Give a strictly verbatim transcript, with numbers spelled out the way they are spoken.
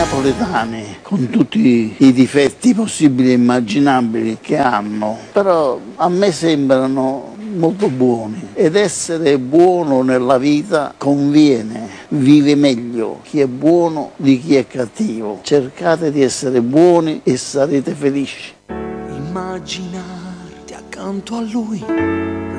napoletani, con tutti i difetti possibili e immaginabili che hanno, però a me sembrano molto buoni, ed essere buono nella vita conviene, vive meglio chi è buono di chi è cattivo. Cercate di essere buoni e sarete felici. Immaginarti accanto a lui